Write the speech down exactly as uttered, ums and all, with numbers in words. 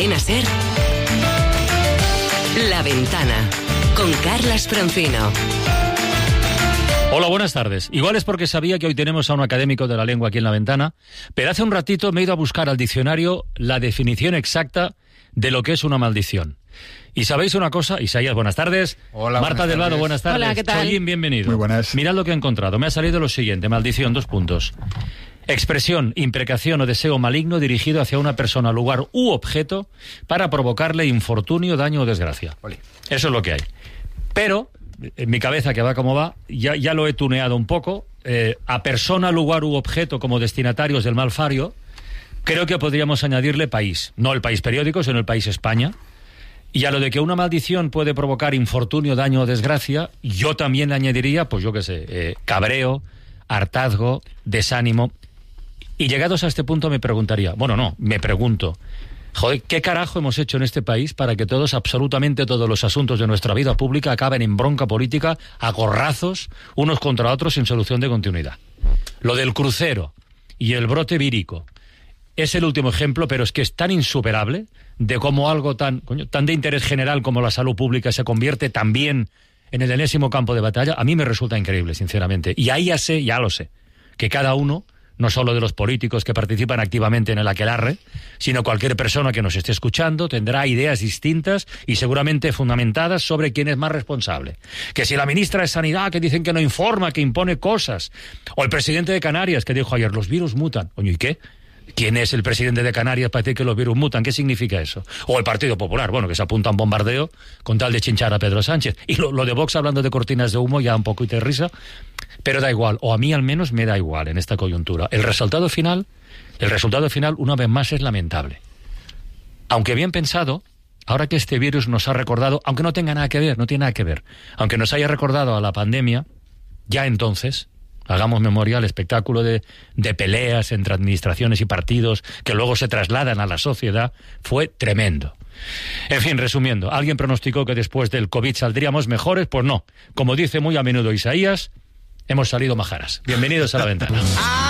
Cadena SER, La Ventana, con Carlas Francino. Hola, buenas tardes. Igual es porque sabía que hoy tenemos a un académico de la lengua aquí en La Ventana, pero hace un ratito me he ido a buscar al diccionario la definición exacta de lo que es una maldición. Y sabéis una cosa, Isaías, buenas tardes. Hola, Marta buenas del Vado, tardes. buenas tardes. Hola, ¿qué tal? Chollín, bienvenido. Muy buenas. Mirad lo que he encontrado. Me ha salido lo siguiente, maldición, dos puntos. Expresión, imprecación o deseo maligno dirigido hacia una persona, lugar u objeto para provocarle infortunio, daño o desgracia. Oli. Eso es lo que hay. Pero, en mi cabeza, que va como va, ya, ya lo he tuneado un poco. Eh, a persona, lugar u objeto como destinatarios del malfario, creo que podríamos añadirle país. No el país periódico, sino el país España. Y a lo de que una maldición puede provocar infortunio, daño o desgracia, yo también le añadiría, pues yo qué sé, eh, cabreo, hartazgo, desánimo. Y llegados a este punto me preguntaría, bueno, no, me pregunto, joder, ¿qué carajo hemos hecho en este país para que todos, absolutamente todos los asuntos de nuestra vida pública acaben en bronca política, a gorrazos, unos contra otros, sin solución de continuidad? Lo del crucero y el brote vírico es el último ejemplo, pero es que es tan insuperable de cómo algo tan, coño, tan de interés general como la salud pública se convierte también en el enésimo campo de batalla. A mí me resulta increíble, sinceramente. Y ahí ya sé, ya lo sé, que cada uno, no solo de los políticos que participan activamente en el aquelarre, sino cualquier persona que nos esté escuchando tendrá ideas distintas y seguramente fundamentadas sobre quién es más responsable. Que si la ministra de Sanidad, que dicen que no informa, que impone cosas, o el presidente de Canarias, que dijo ayer, los virus mutan. Coño, ¿y qué? ¿Quién es el presidente de Canarias para decir que los virus mutan? ¿Qué significa eso? O el Partido Popular, bueno, que se apunta a un bombardeo con tal de chinchar a Pedro Sánchez. Y lo, lo de Vox hablando de cortinas de humo ya un poco y de risa, pero da igual, o a mí al menos me da igual en esta coyuntura. El resultado final, el resultado final, una vez más, es lamentable. Aunque bien pensado, ahora que este virus nos ha recordado, aunque no tenga nada que ver, no tiene nada que ver, aunque nos haya recordado a la pandemia, ya entonces, hagamos memoria, el espectáculo de, de peleas entre administraciones y partidos que luego se trasladan a la sociedad fue tremendo. En fin, resumiendo, ¿alguien pronosticó que después del COVID saldríamos mejores? Pues no. Como dice muy a menudo Isaías, hemos salido majaras. Bienvenidos a La Ventana.